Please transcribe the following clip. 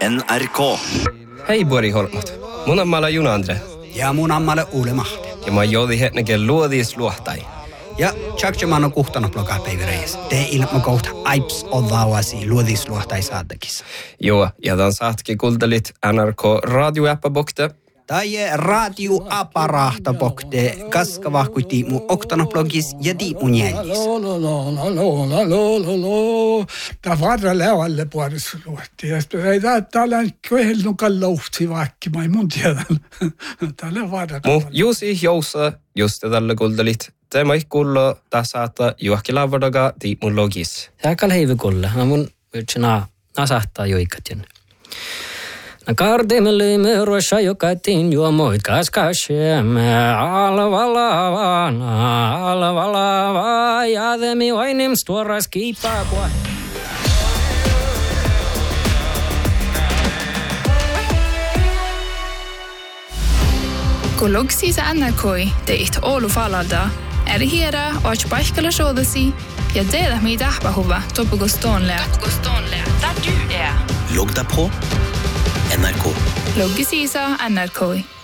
NRK. Hei Bori Holmat. Mun ammalla Juna Andre. Ja mun ammalla Uule Mahti. Ja mä joudi hetnäkin luodis luohtai. Ja tjakjaman on kuhtanut blogaa päiväreis. Te ilma kohta aips odvaavasi luodis luohtai saattakissa. Joo, ja tämän saatkin kuultelit NRK radioäppäbokte. Tai radioaparahtabokte kaskavahkuiti mun oktanoblogis ja tiimun jällis. Tämä varra levalle puolessa luotti. Ja täällä on köhelnukan louhti vaikka, mä ei mun tiedä. Täällä varra. Juusi jousa, just tällä kuultelit. Tämä ei kuullut tasata juokki lavadoga tiimun logis. Täällä heivi kuulla. No mun yrtsinä nasahtaa joikatjen. Nakardemme löimme ruossa jokatin juomoit kaskasemme alvalavana ja demi oinim stuoras kiipaa kuva. Kun logsiisa NRKi teit Oulu falalda, hiera och paikalla soodasi ja tehdä mitä ahpahuva topukostoonlea. Logg deg på NRK. Loggisiisa NRKi.